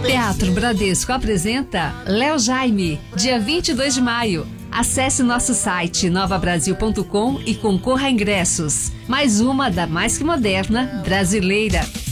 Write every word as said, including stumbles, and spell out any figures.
Teatro Bradesco apresenta Léo Jaime, dia vinte e dois de maio. Acesse nosso site nova brasil ponto com e concorra a ingressos. Mais uma da Mais Que Moderna brasileira.